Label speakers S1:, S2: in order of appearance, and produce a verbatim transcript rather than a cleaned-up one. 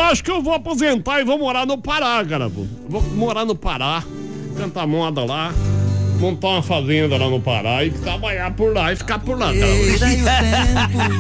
S1: acho que eu vou aposentar e vou morar no Pará, cara. Vou morar no Pará, cantar moda lá, montar uma fazenda lá no Pará e trabalhar por lá e ficar por lá, cara.